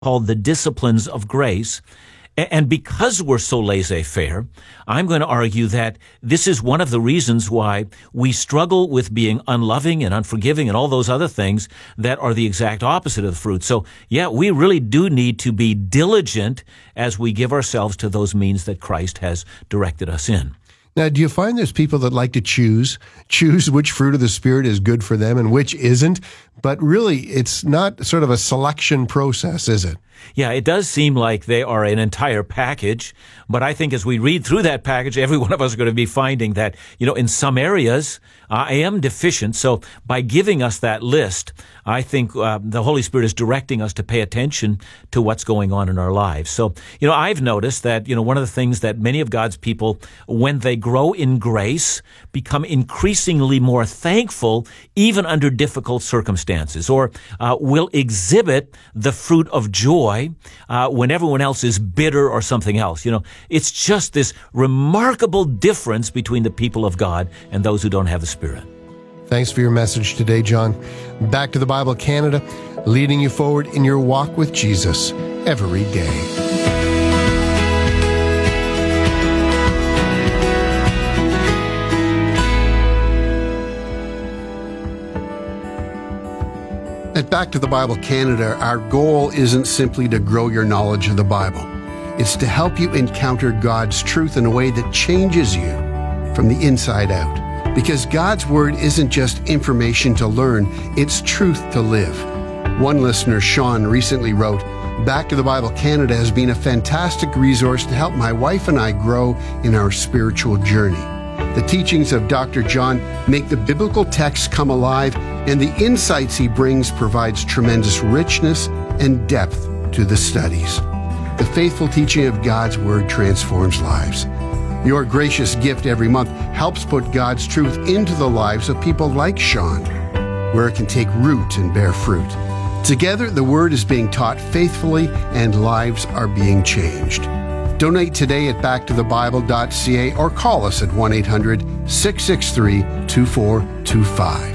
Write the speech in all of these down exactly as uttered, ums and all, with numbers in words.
called the disciplines of grace. And because we're so laissez-faire, I'm going to argue that this is one of the reasons why we struggle with being unloving and unforgiving and all those other things that are the exact opposite of the fruit. So, yeah, we really do need to be diligent as we give ourselves to those means that Christ has directed us in. Now, do you find there's people that like to choose, choose which fruit of the Spirit is good for them and which isn't? But really, it's not sort of a selection process, is it? Yeah, it does seem like they are an entire package, but I think as we read through that package, every one of us is going to be finding that, you know, in some areas, uh, I am deficient. So by giving us that list, I think uh, the Holy Spirit is directing us to pay attention to what's going on in our lives. So, you know, I've noticed that, you know, one of the things that many of God's people, when they grow in grace, become increasingly more thankful, even under difficult circumstances, or uh, will exhibit the fruit of joy Uh, when everyone else is bitter or something else. You know, it's just this remarkable difference between the people of God and those who don't have the Spirit. Thanks for your message today, John. Back to the Bible Canada, leading you forward in your walk with Jesus every day. At Back to the Bible Canada, our goal isn't simply to grow your knowledge of the Bible. It's to help you encounter God's truth in a way that changes you from the inside out. Because God's Word isn't just information to learn, it's truth to live. One listener, Sean, recently wrote, Back to the Bible Canada has been a fantastic resource to help my wife and I grow in our spiritual journey. The teachings of Doctor John make the biblical texts come alive, and the insights he brings provides tremendous richness and depth to the studies. The faithful teaching of God's Word transforms lives. Your gracious gift every month helps put God's truth into the lives of people like Sean, where it can take root and bear fruit. Together, the Word is being taught faithfully, and lives are being changed. Donate today at back to the bible dot c a or call us at one eight hundred, six six three, two four two five.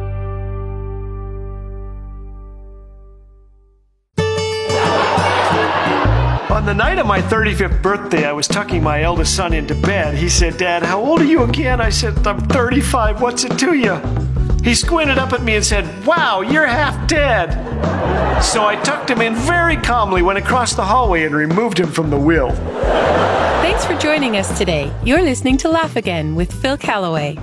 On the night of my thirty-fifth birthday, I was tucking my eldest son into bed. He said, Dad, how old are you again? I said, I'm thirty-five. What's it to you? He squinted up at me and said, wow, you're half dead. So I tucked him in very calmly, went across the hallway, and removed him from the wheel. Thanks for joining us today. You're listening to Laugh Again with Phil Callaway.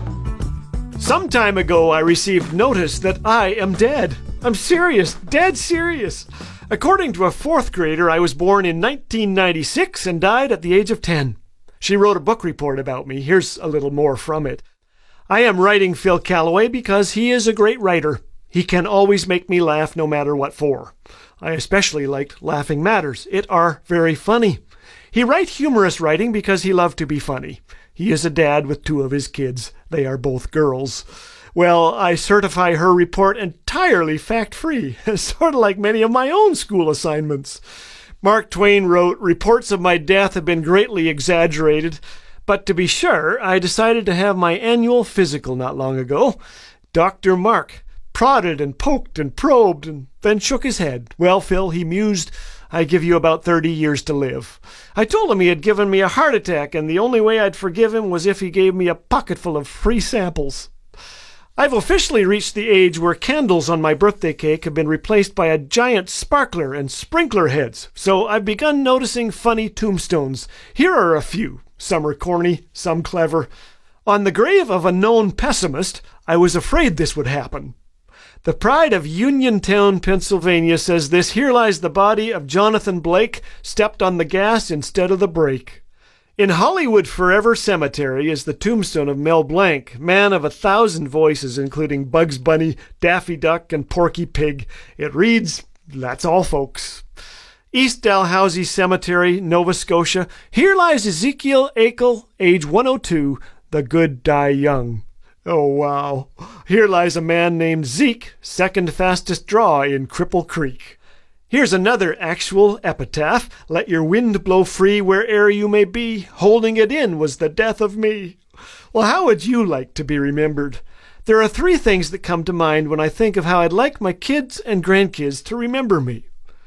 Some time ago, I received notice that I am dead. I'm serious, dead serious. According to a fourth grader, I was born in nineteen ninety-six and died at the age of ten. She wrote a book report about me. Here's a little more from it. I am writing Phil Callaway because he is a great writer. He can always make me laugh no matter what for. I especially liked Laughing Matters. It are very funny. He write humorous writing because he loved to be funny. He is a dad with two of his kids. They are both girls. Well, I certify her report entirely fact-free, sort of like many of my own school assignments. Mark Twain wrote, reports of my death have been greatly exaggerated, but to be sure, I decided to have my annual physical not long ago. Doctor Mark prodded and poked and probed and then shook his head. Well, Phil, he mused, I give you about thirty years to live. I told him he had given me a heart attack, and the only way I'd forgive him was if he gave me a pocketful of free samples. I've officially reached the age where candles on my birthday cake have been replaced by a giant sparkler and sprinkler heads, so I've begun noticing funny tombstones. Here are a few. Some are corny, some clever. On the grave of a known pessimist, I was afraid this would happen. The Pride of Uniontown, Pennsylvania says this, here lies the body of Jonathan Blake, stepped on the gas instead of the brake. In Hollywood Forever Cemetery is the tombstone of Mel Blanc, man of a thousand voices, including Bugs Bunny, Daffy Duck, and Porky Pig. It reads, that's all, folks. East Dalhousie Cemetery, Nova Scotia. Here lies Ezekiel Akel, age one oh two. The good die young. Oh, wow. Here lies a man named Zeke, second fastest draw in Cripple Creek. Here's another actual epitaph. Let your wind blow free where'er you may be. Holding it in was the death of me. Well, how would you like to be remembered? There are three things that come to mind when I think of how I'd like my kids and grandkids to remember me.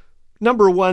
Number one,